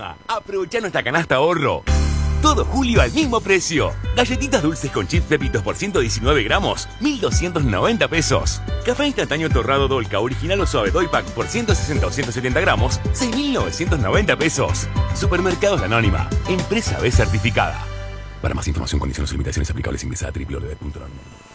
Anónima. Aprovecha nuestra canasta ahorro. Todo julio al mismo precio. Galletitas dulces con chips Pepitos por 119 gramos, 1.290 pesos. Café instantáneo torrado Dolca original o suave Doy Pack por 160 o 170 gramos, 6.990 pesos. Supermercados La Anónima. Empresa B certificada. Para más información, condiciones y limitaciones aplicables ingresa a www.anónima.com.